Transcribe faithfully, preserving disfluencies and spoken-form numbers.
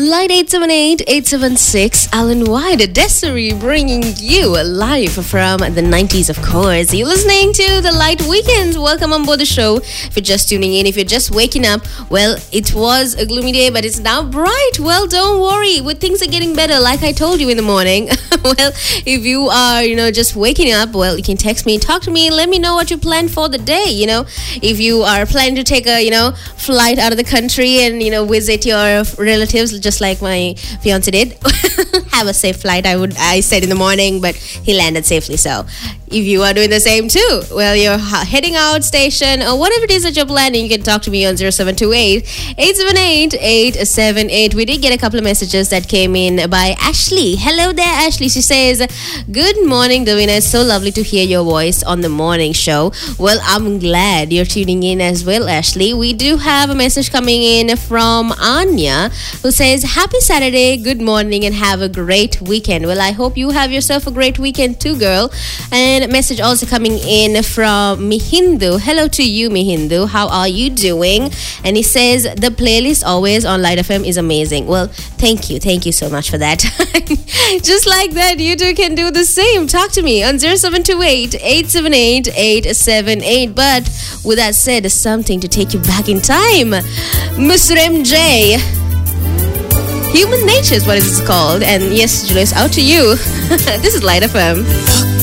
Light eight seven eight, eight seven six, Alan White, Desiree bringing you live from the nineties, of course. You're listening to the Light Weekends. Welcome on board the show. If you're just tuning in, if you're just waking up, well, it was a gloomy day, but it's now bright. Well, don't worry. Well, things are getting better, like I told you in the morning. Well, if you are, you know, just waking up, well, you can text me, talk to me, let me know what you planned for the day, you know. If you are planning to take a, you know, flight out of the country and, you know, visit your relatives, just like my fiance did. Have a safe flight, I would I said in the morning, but he landed safely. So if you are doing the same too, well, you're heading out station or whatever it is that you're planning, you can talk to me on zero seven two eight, eight seven eight, eight seven eight. We did get a couple of messages that came in by Ashley. Hello there, Ashley. She says, good morning, Davina. It's so lovely to hear your voice on the morning show. Well, I'm glad you're tuning in as well, Ashley. We do have a message coming in from Anya, who says, happy Saturday, good morning, and have a great weekend. Well, I hope you have yourself a great weekend too, girl. And a message also coming in from Mihindu. Hello to you, Mihindu. How are you doing? And he says, the playlist always on Light F M is amazing. Well, thank you. Thank you so much for that. Just like that, you too can do the same. Talk to me on zero seven two eight, eight seven eight, eight seven eight. But with that said, there's something to take you back in time. Mister M J. Human Nature is what it is called. And yes, Julius, out to you. This is Light F M.